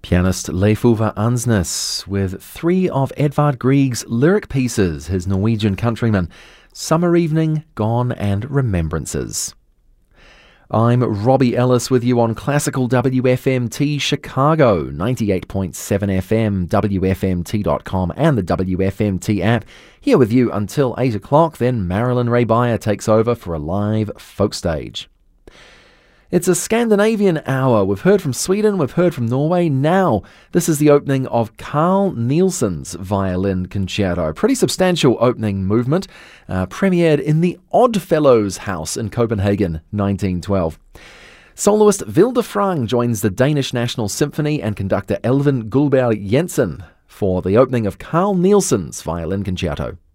Pianist Leif Ove Ansnes with three of Edvard Grieg's lyric pieces, his Norwegian countryman, Summer Evening, Gone and Remembrances. I'm Robbie Ellis with you on Classical WFMT Chicago, 98.7 FM, WFMT.com and the WFMT app. Here with you until 8 o'clock, then Marilyn Ray Beyer takes over for a live folk stage. It's a Scandinavian hour. We've heard from Sweden, we've heard from Norway. Now, this is the opening of Carl Nielsen's Violin Concerto. Pretty substantial opening movement, premiered in the Oddfellows House in Copenhagen, 1912. Soloist Vilde Frang joins the Danish National Symphony and conductor Elvin Guldberg Jensen for the opening of Carl Nielsen's Violin Concerto.